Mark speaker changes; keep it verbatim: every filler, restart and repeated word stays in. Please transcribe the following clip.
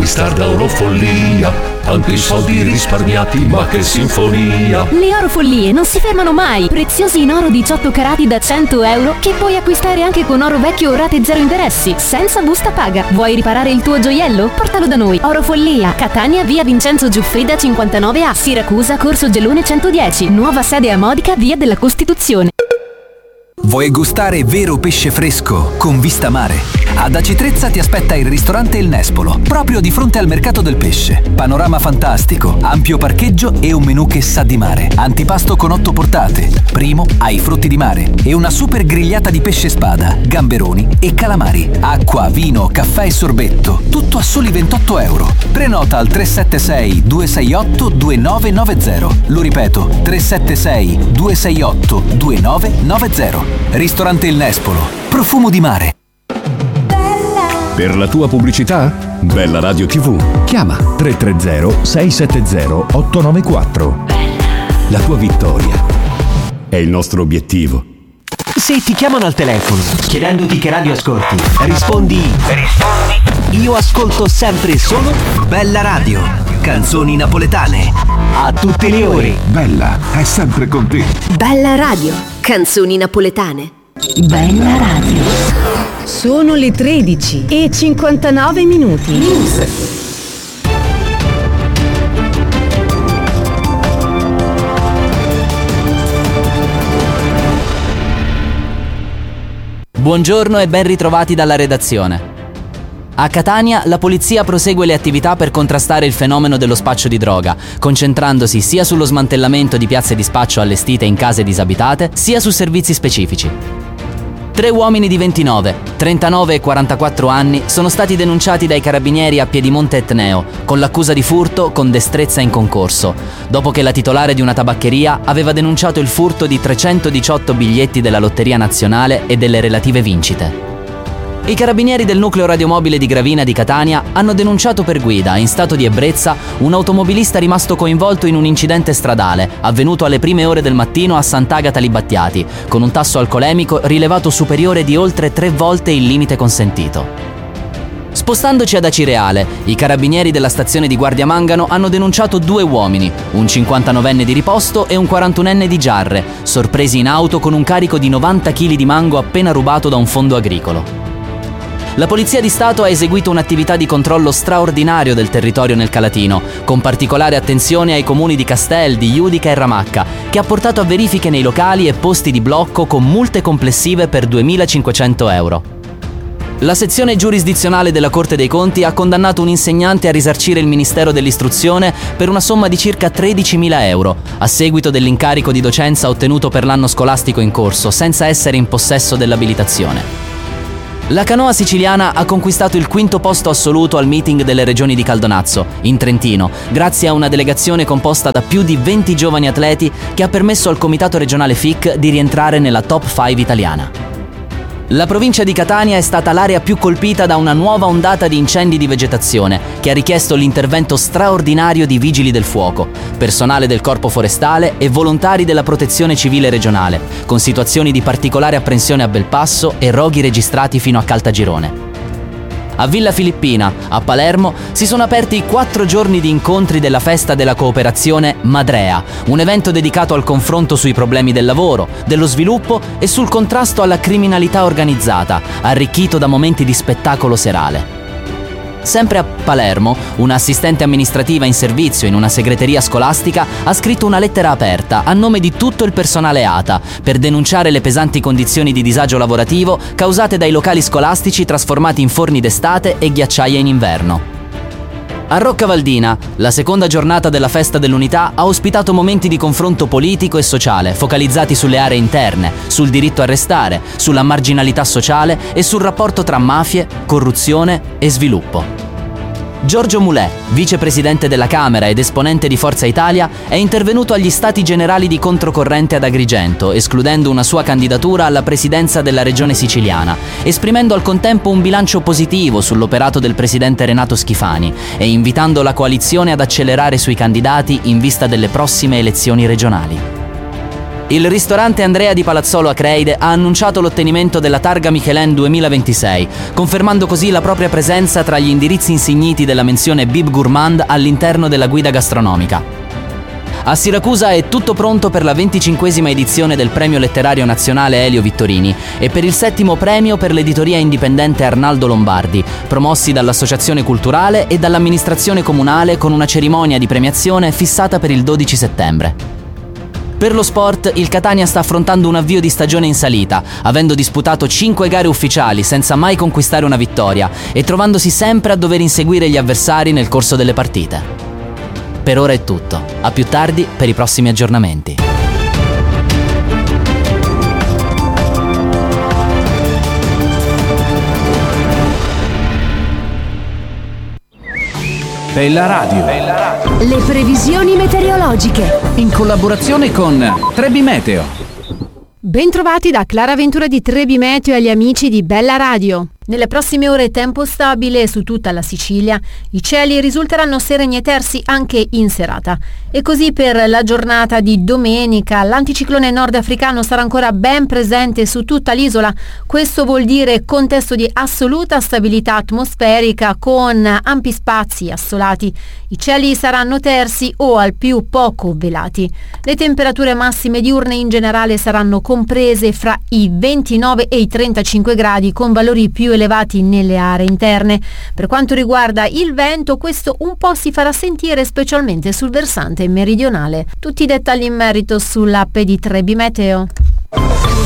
Speaker 1: acquistare da Orofollia. Tanti soldi risparmiati, ma che sinfonia!
Speaker 2: Le Orofollie non si fermano mai! Preziosi in oro diciotto carati da cento euro che puoi acquistare anche con oro vecchio o rate zero interessi, senza busta paga. Vuoi riparare il tuo gioiello? Portalo da noi. Orofollia, Catania, via Vincenzo Giuffrida cinquantanove A, Siracusa, Corso Gelone centodieci, nuova sede a Modica, via della Costituzione.
Speaker 3: Vuoi gustare vero pesce fresco con vista mare? Ad Aci Trezza ti aspetta il ristorante Il Nespolo, proprio di fronte al mercato del pesce. Panorama fantastico, ampio parcheggio e un menù che sa di mare. Antipasto con otto portate, primo ai frutti di mare e una super grigliata di pesce spada, gamberoni e calamari. Acqua, vino, caffè e sorbetto, tutto a soli ventotto euro. Prenota al tre sette sei due sei otto due nove nove zero. Lo ripeto, tre sette sei due sei otto due nove nove zero. Ristorante Il Nespolo, profumo di mare.
Speaker 4: Per la tua pubblicità? Bella Radio tivù. Chiama tre tre zero sei sette zero otto nove quattro. La tua vittoria è il nostro obiettivo.
Speaker 5: Se ti chiamano al telefono chiedendoti che radio ascolti, rispondi Rispondi Io ascolto sempre solo Bella Radio, canzoni napoletane a tutte le ore.
Speaker 4: Bella è sempre con te.
Speaker 6: Bella Radio, canzoni napoletane.
Speaker 2: Bella Radio. Sono le tredici e cinquantanove minuti.
Speaker 7: Buongiorno e ben ritrovati dalla redazione. A Catania la polizia prosegue le attività per contrastare il fenomeno dello spaccio di droga, concentrandosi sia sullo smantellamento di piazze di spaccio allestite in case disabitate, sia su servizi specifici. Tre uomini di ventinove, trentanove e quarantaquattro anni sono stati denunciati dai carabinieri a Piedimonte Etneo con l'accusa di furto con destrezza in concorso, dopo che la titolare di una tabaccheria aveva denunciato il furto di trecentodiciotto biglietti della Lotteria Nazionale e delle relative vincite. I carabinieri del nucleo radiomobile di Gravina di Catania hanno denunciato per guida, in stato di ebbrezza, un automobilista rimasto coinvolto in un incidente stradale avvenuto alle prime ore del mattino a Sant'Agata Libattiati, con un tasso alcolemico rilevato superiore di oltre tre volte il limite consentito. Spostandoci ad Acireale, i carabinieri della stazione di Guardia Mangano hanno denunciato due uomini, un cinquantanovenne di Riposto e un quarantunenne di Giarre, sorpresi in auto con un carico di novanta chili di mango appena rubato da un fondo agricolo. La Polizia di Stato ha eseguito un'attività di controllo straordinario del territorio nel Calatino, con particolare attenzione ai comuni di Castel, di Iudica e Ramacca, che ha portato a verifiche nei locali e posti di blocco con multe complessive per duemilacinquecento euro. La sezione giurisdizionale della Corte dei Conti ha condannato un insegnante a risarcire il Ministero dell'Istruzione per una somma di circa tredicimila euro, a seguito dell'incarico di docenza ottenuto per l'anno scolastico in corso, senza essere in possesso dell'abilitazione. La canoa siciliana ha conquistato il quinto posto assoluto al meeting delle regioni di Caldonazzo, in Trentino, grazie a una delegazione composta da più di venti giovani atleti che ha permesso al Comitato Regionale F I C di rientrare nella top cinque italiana. La provincia di Catania è stata l'area più colpita da una nuova ondata di incendi di vegetazione che ha richiesto l'intervento straordinario di vigili del fuoco, personale del Corpo Forestale e volontari della Protezione Civile regionale, con situazioni di particolare apprensione a Belpasso e roghi registrati fino a Caltagirone. A Villa Filippina, a Palermo, si sono aperti quattro giorni di incontri della Festa della Cooperazione Madrea, un evento dedicato al confronto sui problemi del lavoro, dello sviluppo e sul contrasto alla criminalità organizzata, arricchito da momenti di spettacolo serale. Sempre a Palermo, un'assistente amministrativa in servizio in una segreteria scolastica ha scritto una lettera aperta a nome di tutto il personale A T A per denunciare le pesanti condizioni di disagio lavorativo causate dai locali scolastici trasformati in forni d'estate e ghiacciaie in inverno. A Roccavaldina, la seconda giornata della Festa dell'Unità ha ospitato momenti di confronto politico e sociale focalizzati sulle aree interne, sul diritto a restare, sulla marginalità sociale e sul rapporto tra mafie, corruzione e sviluppo. Giorgio Mulè, vicepresidente della Camera ed esponente di Forza Italia, è intervenuto agli Stati Generali di Controcorrente ad Agrigento, escludendo una sua candidatura alla presidenza della regione siciliana, esprimendo al contempo un bilancio positivo sull'operato del presidente Renato Schifani e invitando la coalizione ad accelerare sui candidati in vista delle prossime elezioni regionali. Il ristorante Andrea di Palazzolo Acreide ha annunciato l'ottenimento della targa Michelin duemilaventisei, confermando così la propria presenza tra gli indirizzi insigniti della menzione Bib Gourmand all'interno della guida gastronomica. A Siracusa è tutto pronto per la venticinquesima edizione del Premio Letterario Nazionale Elio Vittorini e per il settimo premio per l'editoria indipendente Arnaldo Lombardi, promossi dall'Associazione Culturale e dall'amministrazione comunale con una cerimonia di premiazione fissata per il dodici settembre. Per lo sport, il Catania sta affrontando un avvio di stagione in salita, avendo disputato cinque gare ufficiali senza mai conquistare una vittoria e trovandosi sempre a dover inseguire gli avversari nel corso delle partite. Per ora è tutto, a più tardi per i prossimi aggiornamenti.
Speaker 4: Bella Radio.
Speaker 6: Le previsioni meteorologiche.
Speaker 4: In collaborazione con Trebi Meteo.
Speaker 8: Bentrovati da Clara Ventura di Trebi Meteo e agli amici di Bella Radio. Nelle prossime ore tempo stabile su tutta la Sicilia, i cieli risulteranno sereni e tersi anche in serata. E così per la giornata di domenica l'anticiclone nordafricano sarà ancora ben presente su tutta l'isola. Questo vuol dire contesto di assoluta stabilità atmosferica con ampi spazi assolati. I cieli saranno tersi o al più poco velati. Le temperature massime diurne in generale saranno comprese fra i ventinove e i trentacinque gradi con valori più elevati nelle aree interne. Per quanto riguarda il vento, questo un po' si farà sentire specialmente sul versante meridionale. Tutti i dettagli in merito sull'app di Trebi Meteo.